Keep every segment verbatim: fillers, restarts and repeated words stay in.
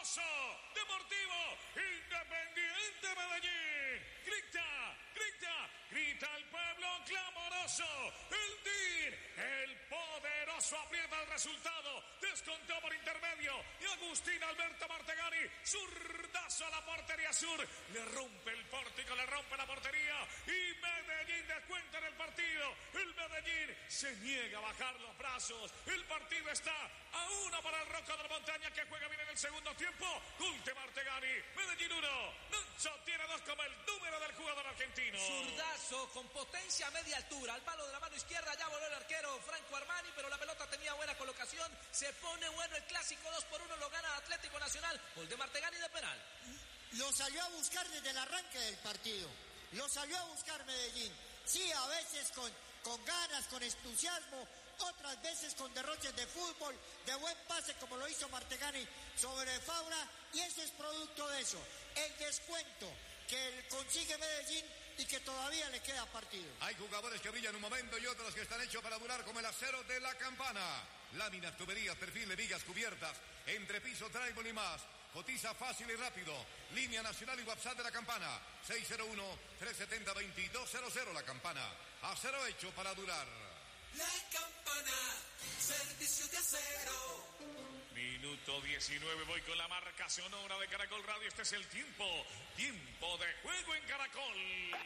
golazo Deportivo Independiente Medellín. Grita, grita, grita el pueblo clamoroso. El D I R, el poderoso, aprieta el resultado. Descontó por intermedio y Agustín Alberto Martegani, zurdazo a la portería sur. Le rompe el pórtico, le rompe la portería y Medellín descuenta en el partido. El Medellín se niega a bajar los brazos. El partido está a uno para el Roco de la Montaña, que juega bien en el segundo tiempo. Gol de Martegani. Medellín uno. Nacho tiene dos como el número del jugador argentino. Zurdazo con potencia a media altura. Al palo de la mano izquierda ya voló el arquero Franco Armani, pero la pelota tenía buena colocación. Se pone bueno el clásico. dos por uno lo gana Atlético Nacional. Gol de Martegani de penal. Lo salió a buscar desde el arranque del partido. Lo salió a buscar Medellín. Sí, a veces con, con ganas, con entusiasmo, otras veces con derroches de fútbol, de buen pase como lo hizo Martegani sobre Fabra, y eso es producto de eso, el descuento que consigue Medellín y que todavía le queda partido. Hay jugadores que brillan un momento y otros que están hechos para durar, como el acero de la Campana. Láminas, tuberías, perfil de vigas, cubiertas, entrepiso, drywall y más. Cotiza fácil y rápido. Línea nacional y WhatsApp de la Campana. seis cero uno, tres siete cero, dos dos cero cero. La Campana. Acero hecho para durar. La Campana. Servicio de acero. Minuto diecinueve, voy con la marca sonora de Caracol Radio. Este es el tiempo. Tiempo de juego en Caracol.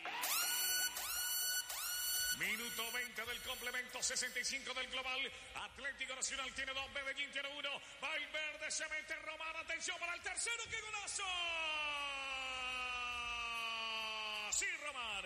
Minuto veinte del complemento, sesenta y cinco del global. Atlético Nacional tiene dos, Medellín tiene uno. Valverde se mete, Román, atención para el tercero, ¡qué golazo! Sí, Román.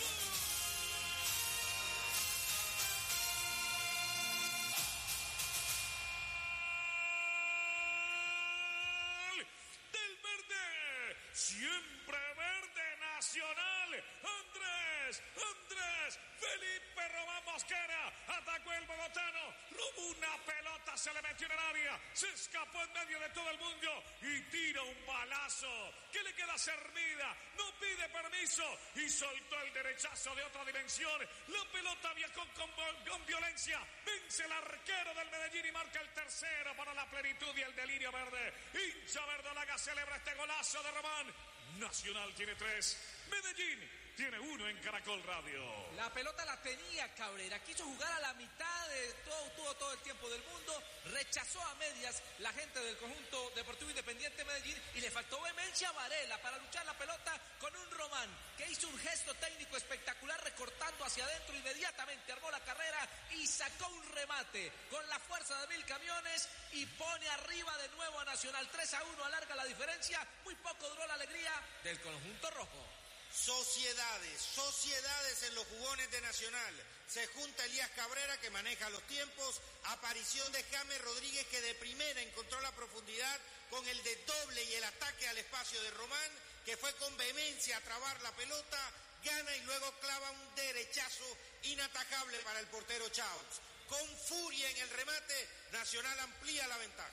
¡Gol del verde! Siempre verde, Nacional. Andrés, Andrés, Felipe Román Mosquera, atacó el bogotano, robó una pelota, se le metió en el área, se escapó en medio de todo el mundo y tira un balazo que le queda servida, no pide permiso y soltó el derechazo de otra dimensión. La pelota viajó con, con violencia, vence el arquero del Medellín y marca el tercero para la plenitud y el delirio verde. Hincha verdolaga celebra este golazo de Román. Nacional tiene tres, Medellín tiene uno en Caracol Radio. La pelota la tenía Cabrera, quiso jugar a la mitad de todo, tuvo todo el tiempo del mundo, rechazó a medias la gente del conjunto Deportivo Independiente Medellín y le faltó vehemencia a Varela para luchar la pelota con un Román que hizo un gesto técnico espectacular recortando hacia adentro, inmediatamente armó la carrera y sacó un remate con la fuerza de mil camiones y pone arriba de nuevo a Nacional. Tres a uno, alarga la diferencia, muy poco duró la alegría del conjunto rojo. Sociedades, sociedades en los jugones de Nacional. Se junta Elías Cabrera, que maneja los tiempos. Aparición de James Rodríguez, que de primera encontró la profundidad con el desdoble y el ataque al espacio de Román, que fue con vehemencia a trabar la pelota, gana y luego clava un derechazo inatajable para el portero Chávez. Con furia en el remate, Nacional amplía la ventaja.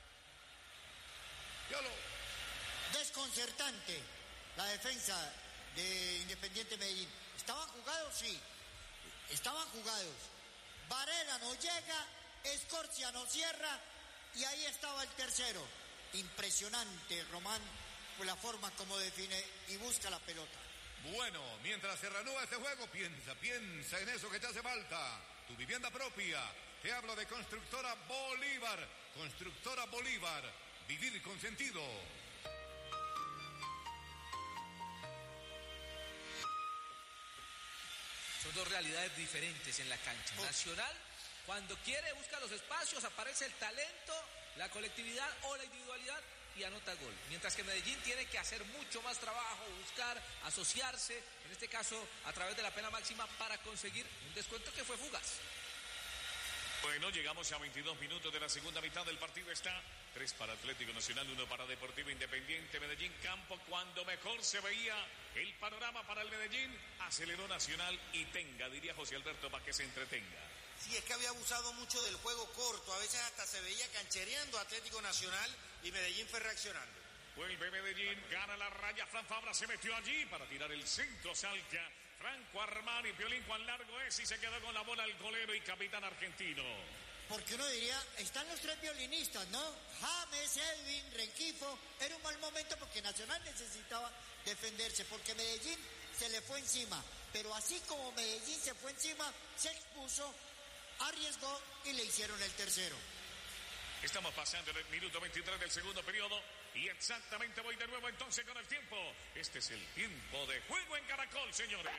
Yolo. Desconcertante la defensa de Independiente Medellín. ¿Estaban jugados? Sí. Estaban jugados. Varela no llega, Escorcia no cierra y ahí estaba el tercero. Impresionante, Román, por la forma como define y busca la pelota. Bueno, mientras se reanuda este juego, piensa, piensa en eso que te hace falta. Tu vivienda propia. Te hablo de Constructora Bolívar. Constructora Bolívar. Vivir con sentido. Son dos realidades diferentes en la cancha. Nacional, cuando quiere, busca los espacios, aparece el talento, la colectividad o la individualidad y anota gol. Mientras que Medellín tiene que hacer mucho más trabajo, buscar, asociarse, en este caso a través de la pena máxima para conseguir un descuento que fue fugaz. Bueno, llegamos a veintidós minutos de la segunda mitad del partido. Está tres para Atlético Nacional, uno para Deportivo Independiente Medellín. Campo cuando mejor se veía el panorama para el Medellín. Aceleró Nacional y tenga, diría José Alberto, para que se entretenga. Sí, es que había abusado mucho del juego corto. A veces hasta se veía canchereando Atlético Nacional y Medellín fue reaccionando. Vuelve Medellín, gana la raya. Fran Fabra se metió allí para tirar el centro. Salta Franco Armani, Piolín cuán largo es y se quedó con la bola el golero y capitán argentino. porque uno diría, están los tres violinistas, ¿no? James, Edwin, Renquifo. Era un mal momento porque Nacional necesitaba defenderse, porque Medellín se le fue encima. Pero así como Medellín se fue encima, se expuso, arriesgó y le hicieron el tercero. Estamos pasando el minuto veintitrés del segundo periodo y exactamente voy de nuevo entonces con el tiempo. Este es el tiempo de juego en Caracol, señores.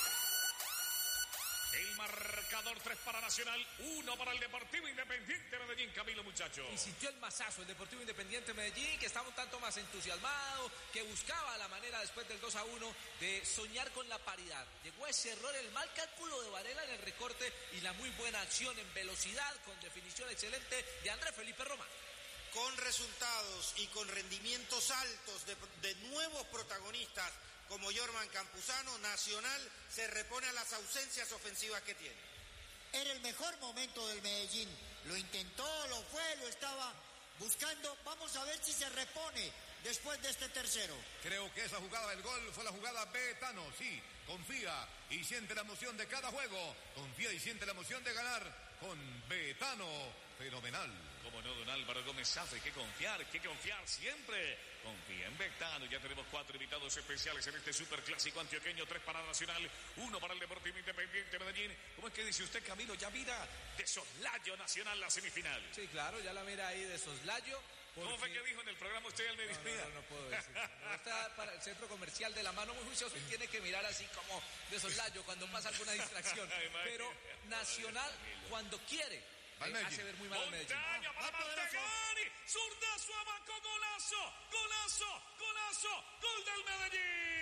El marcador tres para Nacional, uno para el Deportivo Independiente Medellín. Camilo, muchacho. Y sintió el masazo el Deportivo Independiente Medellín, que estaba un tanto más entusiasmado, que buscaba la manera después del dos a uno de soñar con la paridad. Llegó ese error, el mal cálculo de Varela en el recorte y la muy buena acción en velocidad, con definición excelente de Andrés Felipe Román. Con resultados y con rendimientos altos de, de nuevos protagonistas como Jorman Campuzano, Nacional se repone a las ausencias ofensivas que tiene. Era el mejor momento del Medellín. Lo intentó, lo fue, lo estaba buscando. Vamos a ver si se repone después de este tercero. Creo que esa jugada del gol fue la jugada Betano. Sí, confía y siente la emoción de cada juego. Confía y siente la emoción de ganar con Betano. Fenomenal. Como no, don Álvaro Gómez Safa, hay que confiar, hay que confiar siempre. Confía en Betano. Ya tenemos cuatro invitados especiales en este superclásico antioqueño. Tres para Nacional, uno para el Deportivo Independiente Medellín. ¿Cómo es que dice usted, Camilo? Ya mira de soslayo Nacional la semifinal. Sí, claro, ya la mira ahí de soslayo. Porque... ¿Cómo fue que dijo en el programa usted al mediodía? No, no, no, no puedo decir. No, está para el centro comercial de la mano muy juicioso y tiene que mirar así como de soslayo cuando pasa alguna distracción. Pero Nacional, cuando quiere, Eh, hace ver muy mal al Medellín. Montaña para Martegani, zurdazo, abajo, golazo, golazo, golazo, gol del Medellín.